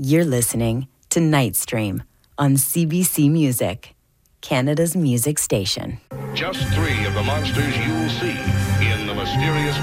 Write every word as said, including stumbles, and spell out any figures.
You're listening to Nightstream on C B C Music, Canada's music station. Just three of the monsters you'll see in the mysterious